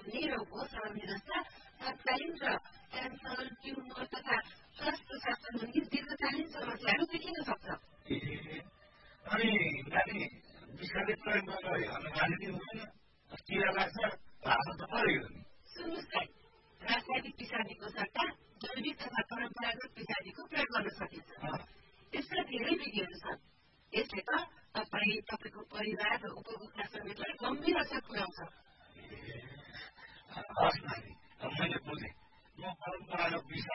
निरोगको सरनी जस्ता तत्कालीन र क्यान्सर, ट्युमर तथा श्वास-प्रश्वास सम्बन्धी दीर्घकालीन समस्याहरू देखिन सक्छ। अनि नानी विषादी प्रयोग गर्दा हाल्न बालिदिनु हुँदैन, किरा लाग्छ, हाल्नु त पऱ्यो नि। सुन्नुहोस् है, रासायनिक विषादीको सट्टा जैविक तथा परम्परागत विषादीको प्रयोग गर्न सकिन्छ। यसका धेरै विधिहरू छन्। यसले त तपाईको परिवार र उपभोक्ता समेतलाई गम्भीर असर पुर्याउँछ। हस् नानी, मैले बुझेँ। म परम्परागत